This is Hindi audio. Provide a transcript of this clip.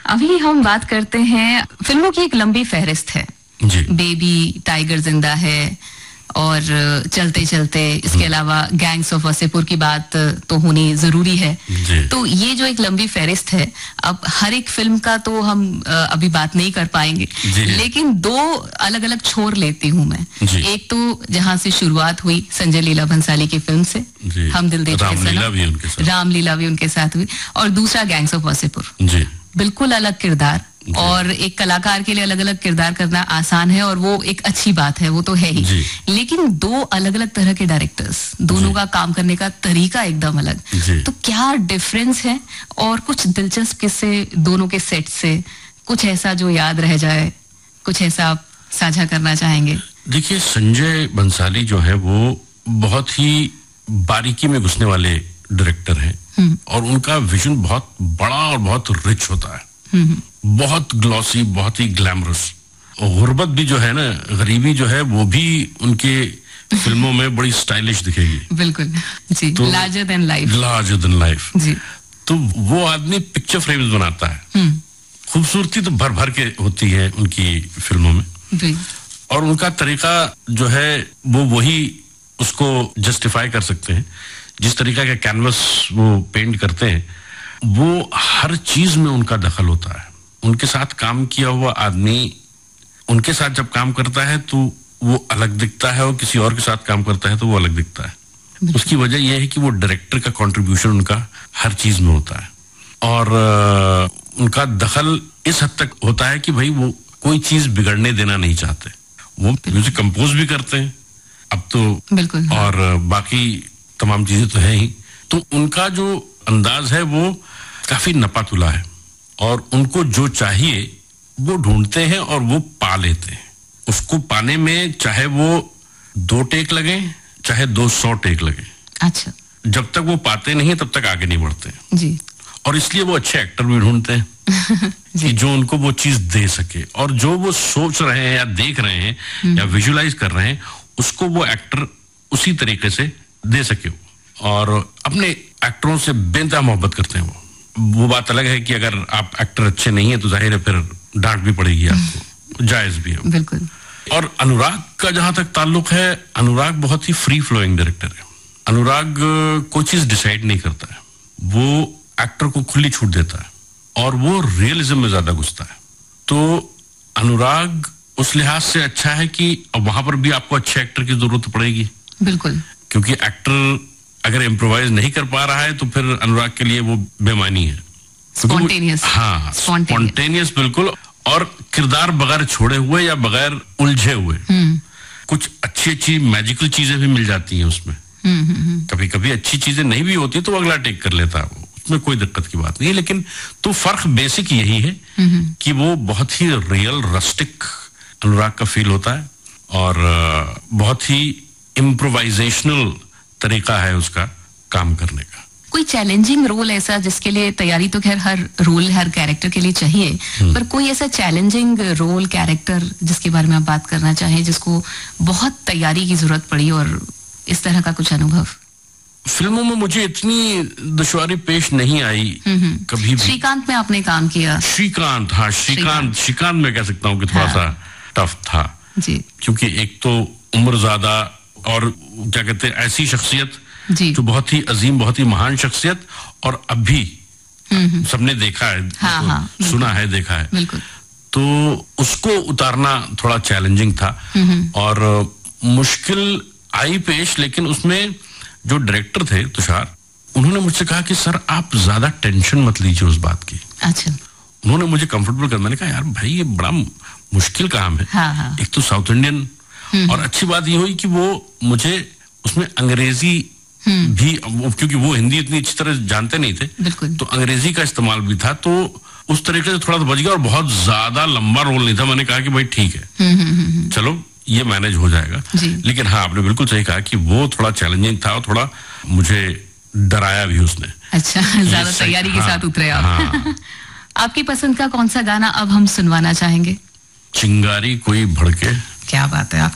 अभी हम बात करते हैं, फिल्मों की एक लंबी फहरिस्त है जी। बेबी, टाइगर जिंदा है और चलते चलते, इसके अलावा गैंग्स ऑफ वासेपुर की बात तो होनी जरूरी है। तो ये जो एक लंबी फहरिस्त है, अब हर एक फिल्म का तो हम अभी बात नहीं कर पाएंगे, लेकिन दो अलग अलग छोर लेती हूँ मैं। एक तो जहाँ से शुरुआत हुई संजय लीला भंसाली की फिल्म से, हम दिल दे चुके सनम, रामलीला भी उनके साथ हुई, और दूसरा गैंग्स ऑफ वासेपुर। बिल्कुल अलग किरदार, और एक कलाकार के लिए अलग अलग किरदार करना आसान है और वो एक अच्छी बात है, वो तो है ही। लेकिन दो अलग अलग तरह के डायरेक्टर्स, दोनों का काम करने का तरीका एकदम अलग, तो क्या डिफरेंस है? और कुछ दिलचस्प किस्से दोनों के सेट से, कुछ ऐसा जो याद रह जाए, कुछ ऐसा आप साझा करना चाहेंगे? देखिए, संजय बंसाली जो है वो बहुत ही बारीकी में घुसने वाले डायरेक्टर हैं, और उनका विजन बहुत बड़ा और बहुत रिच होता है, बहुत ग्लॉसी, बहुत ही ग्लैमरस। और गुर्बत भी जो है ना, गरीबी जो है, वो भी उनके फिल्मों में बड़ी स्टाइलिश दिखेगी। बिल्कुल जी, तो larger than life, larger than life जी। तो वो आदमी पिक्चर फ्रेम्स बनाता है, खूबसूरती तो भर भर के होती है उनकी फिल्मों में जी। और उनका तरीका जो है वो वही उसको जस्टिफाई कर सकते हैं, जिस तरीका का कैनवस वो पेंट करते हैं, वो हर चीज में उनका दखल होता है। उनके साथ काम किया हुआ आदमी उनके साथ जब काम करता है तो वो अलग दिखता है, और किसी और के साथ काम करता है तो वो अलग दिखता है। उसकी वजह यह है कि वो डायरेक्टर का कंट्रीब्यूशन उनका हर चीज में होता है, और उनका दखल इस हद तक होता है कि भाई वो कोई चीज बिगड़ने देना नहीं चाहते। वो म्यूजिक कंपोज भी करते हैं अब तो, बिल्कुल, और बाकी तमाम चीजें तो है ही। तो उनका जो अंदाज है वो काफी नपा तुला है, और उनको जो चाहिए वो ढूंढते हैं और वो पा लेते हैं। उसको पाने में चाहे वो 2 टेक लगे, चाहे 200 टेक लगे, अच्छा, जब तक वो पाते नहीं तब तक आगे नहीं बढ़ते जी। और इसलिए वो अच्छे एक्टर भी ढूंढते हैं कि जो उनको वो चीज दे सके, और जो वो सोच रहे हैं या देख रहे हैं या विजुलाइज कर रहे हैं, उसको वो एक्टर उसी तरीके से दे सके। और अपने एक्टरों से बेंतहा मोहब्बत करते हैं वो बात अलग है कि अगर आप एक्टर अच्छे नहीं है तो जाहिर है फिर डांट भी पड़ेगी आपको, जायज भी है बिल्कुल। और अनुराग का जहां तक ताल्लुक है, अनुराग बहुत ही फ्री फ्लोइंग डायरेक्टर है। अनुराग कोई चीज डिसाइड नहीं करता है, वो एक्टर को खुली छूट देता है, और वो रियलिज्म में ज्यादा घुसता है। तो अनुराग उस लिहाज से अच्छा है कि वहां पर भी आपको अच्छे एक्टर की जरूरत पड़ेगी, बिल्कुल, क्योंकि एक्टर अगर इम्प्रोवाइज नहीं कर पा रहा है तो फिर अनुराग के लिए वो बेमानी है। स्पॉन्टेनियस, हाँ, स्पॉन्टेनियस बिल्कुल, और किरदार बगैर छोड़े हुए या बगैर उलझे हुए। कुछ अच्छी अच्छी मैजिकल चीजें भी मिल जाती हैं उसमें। कभी कभी अच्छी चीजें नहीं भी होती तो अगला टेक कर लेता है वो, उसमें कोई दिक्कत की बात नहीं है। लेकिन तो फर्क बेसिक यही है कि वो बहुत ही रियल रस्टिक अनुराग का फील होता है, और बहुत ही इम्प्रोवाइजेशनल तरीका है उसका काम करने का। कोई चैलेंजिंग रोल ऐसा जिसके लिए तैयारी तो खैर हर रोल हर कैरेक्टर के लिए चाहिए, पर कोई ऐसा चैलेंजिंग रोल कैरेक्टर जिसके बारे में आप बात करना चाहें, जिसको बहुत तैयारी की जरूरत पड़ी, और इस तरह का कुछ अनुभव? फिल्मों में मुझे इतनी दुश्वारी पेश नहीं आई कभी भी। श्रीकांत में आपने काम किया? श्रीकांत, हाँ, श्रीकांत में कह सकता हूँ कि थोड़ा सा टफ था जी, क्योंकि एक तो उम्र ज्यादा, और क्या कहते हैं, ऐसी शख्सियत जो बहुत ही अजीम, बहुत ही महान शख्सियत, और अब भी सबने देखा है, सुना है, देखा है, बिल्कुल। तो उसको उतारना थोड़ा चैलेंजिंग था और मुश्किल आई पेश। लेकिन उसमें जो डायरेक्टर थे तुषार, उन्होंने मुझसे कहा कि सर आप ज्यादा टेंशन मत लीजिए उस बात की। अच्छा। उन्होंने मुझे कंफर्टेबल कर, मैंने कहा यार भाई ये बड़ा मुश्किल काम है। एक तो साउथ इंडियन, और अच्छी बात ये हुई कि वो मुझे उसमें अंग्रेजी भी, क्योंकि वो हिंदी इतनी अच्छी तरह जानते नहीं थे, तो अंग्रेजी का इस्तेमाल भी था, तो उस तरीके से थोड़ा सा बच गया, और बहुत ज्यादा लंबा रोल नहीं था। मैंने कहा कि भाई ठीक है, चलो ये मैनेज हो जाएगा। लेकिन हाँ, आपने बिल्कुल सही कहा कि वो थोड़ा चैलेंजिंग था, और थोड़ा मुझे डराया भी उसने। अच्छा, ज्यादा तैयारी के साथ उतरे आप। आपकी पसंद का कौन सा गाना अब हम सुनवाना चाहेंगे? चिंगारी कोई भड़के। क्या बात है, आप